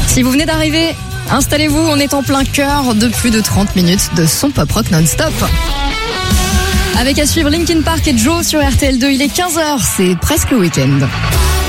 Si vous venez d'arriver, installez-vous, on est en plein cœur de plus de 30 minutes de son pop rock non-stop. Avec à suivre Linkin Park et Joe sur RTL2, il est 15h, c'est presque le week-end.